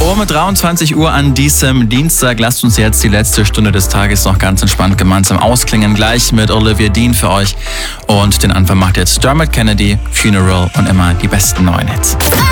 Um 23 Uhr an diesem Dienstag lasst uns jetzt die letzte Stunde des Tages noch ganz entspannt gemeinsam ausklingen. Gleich mit Olivia Dean für euch. Und den Anfang macht jetzt Dermot Kennedy, Funeral und immer die besten neuen Hits.